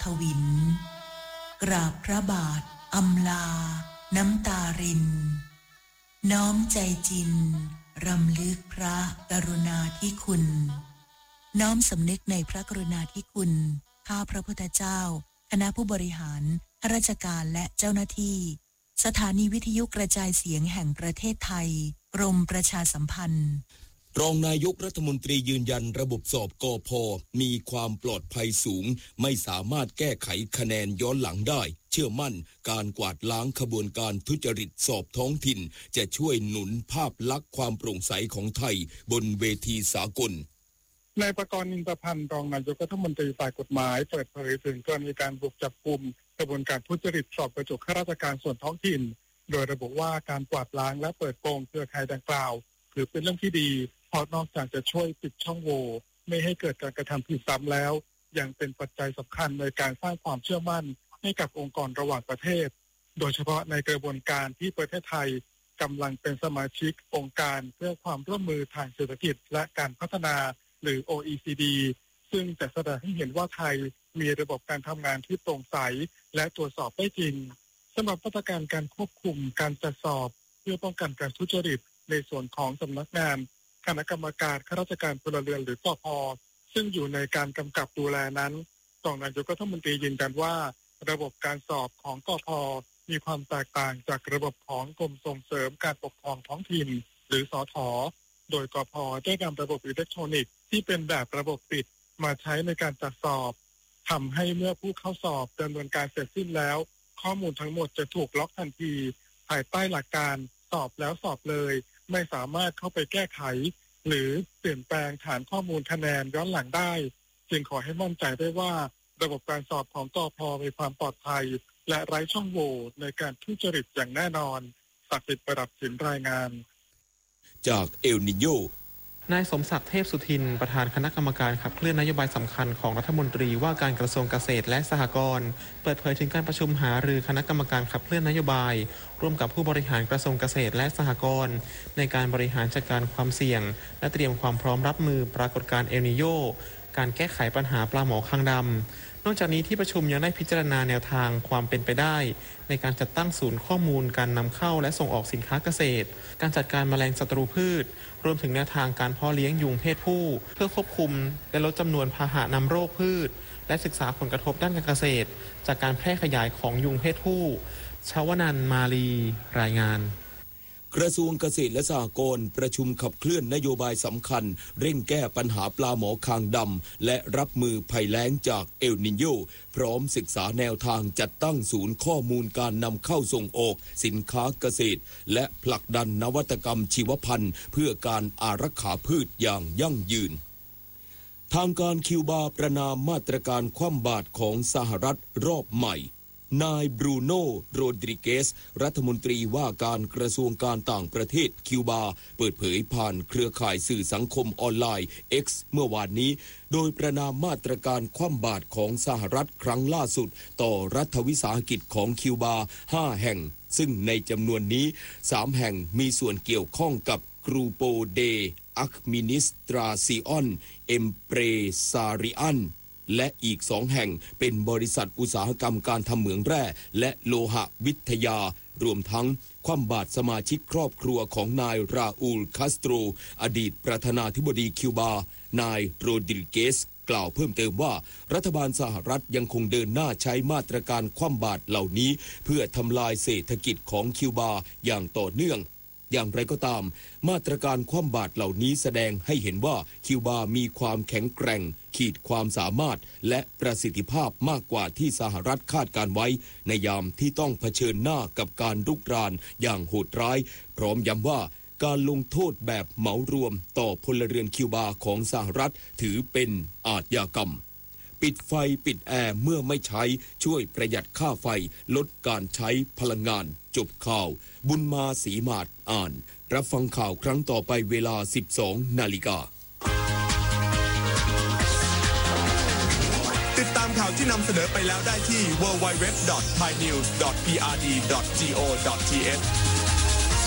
วินกราบพระบาทอำลาน้ำตารินน้อมใจจินรำลึกพระกรุณาธิคุณน้อมสำนึกในพระกรุณาธิคุณข้าพระพุทธเจ้าคณะผู้บริหารข้าราชการและเจ้าหน้าที่สถานีวิทยุกระจายเสียงแห่งประเทศไทยกรมประชาสัมพันธ์รองนายกรัฐมนตรียืนยันระบบสอบกพ.มีความปลอดภัยสูงไม่สามารถแก้ไขคะแนนย้อนหลังได้เชื่อมั่นการกวาดล้างขบวนการทุจริตสอบท้องถิ่นจะช่วยหนุนภาพลักษณ์ความโปร่งใสของไทยบนเวทีสากลนายประกรณ์ นินประพันธ์รองนายกรัฐมนตรีฝ่ายกฎหมายเปิดเผยถึงกรณีการบุกจับกุมกระบวนการทุจริตสอบกระจกข้าราชการส่วนท้องถิ่นโดยระบุว่าการกวาดล้างและเปิดโปงเครือข่ายดังกล่าวถือเป็นเรื่องที่ดีเพราะนอกจากจะช่วยปิดช่องโหว่ไม่ให้เกิดการกระทำผิดซ้ำแล้วยังเป็นปัจจัยสำคัญในการสร้างความเชื่อมั่นให้กับองค์กรระหว่างประเทศโดยเฉพาะในกระบวนการที่ประเทศไทยกำลังเป็นสมาชิกองค์การเพื่อความร่วมมือทางเศรษฐกิจและการพัฒนาหรือ OECD ซึ่งจะแสดงให้เห็นว่าไทยมีระบบการทำงานที่โปร่งใสและตรวจสอบได้จริงสำหรับมาตรการการควบคุมการจัดสอบเพื่อป้องกันการทุจริตในส่วนของสำนักงานคณะกรรมการข้าราชการพลเรือนหรือกพ.ซึ่งอยู่ในการกำกับดูแลนั้นรองนายกรัฐมนตรียืนยันว่าระบบการสอบของกพ.มีความแตกต่างจากระบบของกรมส่งเสริมการปกครองท้องถิ่นหรือสท.โดยกพ.ได้นำระบบอิเล็กทรอนิกส์ที่เป็นแบบระบบปิดมาใช้ในการจัดสอบทำให้เมื่อผู้เข้าสอบดำเนินการเสร็จสิ้นแล้วข้อมูลทั้งหมดจะถูกล็อกทันทีภายใต้หลักการสอบแล้วสอบเลยไม่สามารถเข้าไปแก้ไขหรือเปลี่ยนแปลงฐานข้อมูลคะแนนย้อนหลังได้จึงขอให้มั่นใจได้ว่าระบบการสอบของกพ.มีความปลอดภัยและไร้ช่องโหว่ในการทุจริตอย่างแน่นอนศักดิ์สิทธิ์ประดับสินรายงานจากเอลนิโญนายสมศักดิ์เทพสุทินประธานคณะกรรมการขับเคลื่อนนโยบายสำคัญของรัฐมนตรีว่าการกระทรวงเกษตรและสหกรณ์เปิดเผยถึงการประชุมหารือคณะกรรมการขับเคลื่อนนโยบายร่วมกับผู้บริหารกระทรวงเกษตรและสหกรณ์ในการบริหารจัดการความเสี่ยงและเตรียมความพร้อมรับมือปรากฏการณ์เอลนิโญการแก้ไขปัญหาปลาหมอคางดำนอกจากนี้ที่ประชุมยังได้พิจารณาแนวทางความเป็นไปได้ในการจัดตั้งศูนย์ข้อมูลการนำเข้าและส่งออกสินค้าเกษตรการจัดการแมลงศัตรูพืชรวมถึงแนวทางการเพาะเลี้ยงยุงเพศผู้เพื่อควบคุมและลดจำนวนพาหะนำโรคพืชและศึกษาผลกระทบด้านการเกษตรจากการแพร่ขยายของยุงเพศผู้ชวนันท์มาลีรายงานกระทรวงเกษตรและสหกรณ์ประชุมขับเคลื่อนนโยบายสำคัญเร่งแก้ปัญหาปลาหมอคางดำและรับมือภัยแล้งจากเอลนิโญพร้อมศึกษาแนวทางจัดตั้งศูนย์ข้อมูลการนำเข้าส่งออกสินค้าเกษตรและผลักดันนวัตกรรมชีวพันธุ์เพื่อการอารักขาพืชอย่างยั่งยืนทางการคิวบาประณามมาตรการคว่ำบาตรของสหรัฐรอบใหม่นายบรูโนโรดริเกสรัฐมนตรีว่าการกระทรวงการต่างประเทศคิวบาเปิดเผยผ่านเครือข่ายสื่อสังคมออนไลน์ X เมื่อวานนี้โดยประณามมาตรการคว่ำบาตรของสหรัฐครั้งล่าสุดต่อรัฐวิสาหกิจของคิวบา5แห่งซึ่งในจำนวนนี้3แห่งมีส่วนเกี่ยวข้องกับกรูโปเดอัคมินิสตราซิออนเอมเปรซาริอันและอีก2แห่งเป็นบริษัทอุตสาหกรรมการทำเหมืองแร่และโลหะวิทยารวมทั้งคว่ำบาตรสมาชิกครอบครัวของนายราอูลคาสโตรอดีตประธานาธิบดีคิวบานายโรดริเกสกล่าวเพิ่มเติมว่ารัฐบาลสหรัฐยังคงเดินหน้าใช้มาตรการคว่ำบาตรเหล่านี้เพื่อทำลายเศรษฐกิจของคิวบาอย่างต่อเนื่องอย่างไรก็ตามมาตรการคว่ำบาตรเหล่านี้แสดงให้เห็นว่าคิวบามีความแข็งแกร่งขีดความสามารถและประสิทธิภาพมากกว่าที่สหรัฐคาดการไว้ในยามที่ต้องเผชิญหน้ากับการรุกรานอย่างโหดร้ายพร้อมย้ำว่าการลงโทษแบบเหมารวมต่อพลเรือนคิวบาของสหรัฐถือเป็นอาชญากรรมปิดไฟปิดแอร์เมื่อไม่ใช้ช่วยประหยัดค่าไฟลดการใช้พลังงานจบข่าวบุญมาศรีมาศอ่านรับฟังข่าวครั้งต่อไปเวลา 12:00 น. ติดตามข่าวที่นำเสนอไปแล้วได้ที่ www.thainews.prd.go.th